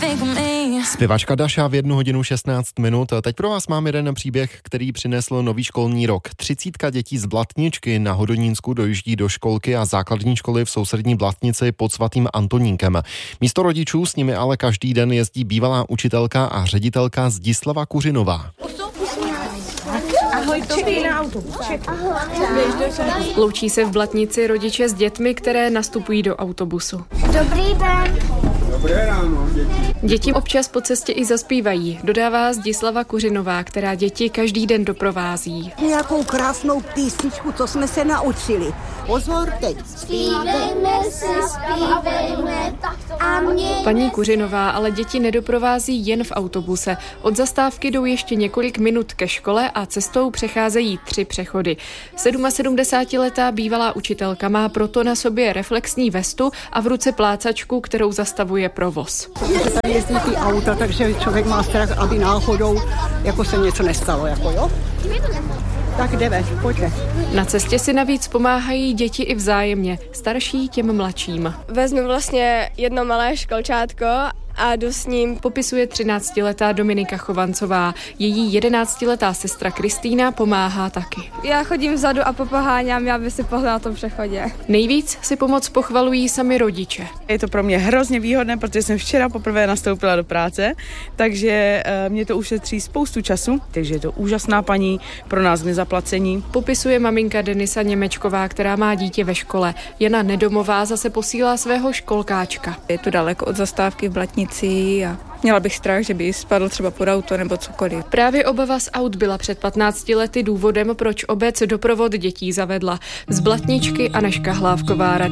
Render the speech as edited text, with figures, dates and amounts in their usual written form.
Zpěvačka Daša v 1:16. Teď pro vás mám jeden příběh, který přinesl nový školní rok. 30 dětí z Blatničky na Hodonínsku dojíždí do školky a základní školy v sousední Blatnici pod svatým Antonínkem. Místo rodičů s nimi ale každý den jezdí bývalá učitelka a ředitelka Zdislava Kuřinová. Ahoj, čekej na autobus. Loučí se v Blatnici rodiče s dětmi, které nastupují do autobusu. Dobrý den. Dobré ráno, děti. Děti občas po cestě i zaspívají, dodává Zdislava Kuřinová, která děti každý den doprovází. Nějakou krásnou písničku, co jsme se naučili. Pozor teď. Zpívejme si, zpívejme a mě... Paní Kuřinová ale děti nedoprovází jen v autobuse. Od zastávky jdou ještě několik minut ke škole a cestou přecházejí 3 přechody. 77letá bývalá učitelka má proto na sobě reflexní vestu a v ruce plácačku, kterou zastavuje provoz. Tady jezdí ty auta, takže člověk má strach, aby náhodou jako se něco nestalo, jako jo? Tak jdeme, pojďme. Na cestě si navíc pomáhají děti i vzájemně, starší těm mladším. Vezmu vlastně jedno malé školčátko a jdu s ním. Popisuje 13letá Dominika Chovancová. Její 11letá sestra Kristýna pomáhá taky. Já chodím vzadu a popoháňám, aby si pohnala na tom přechodě. Nejvíc si pomoc pochvalují sami rodiče. Je to pro mě hrozně výhodné, protože jsem včera poprvé nastoupila do práce, takže mě to ušetří spoustu času, takže je to úžasná paní, pro nás nezaplacení. Popisuje maminka Denisa Němečková, která má dítě ve škole. Jana Nedomová zase posílá svého školkáčka. Je to daleko od zastávky v Blatnici a měla bych strach, že by spadl třeba pod auto nebo cokoliv. Právě obava z aut byla před 15 lety důvodem, proč obec doprovod dětí zavedla. Z Blatničky Anežka Hlávková.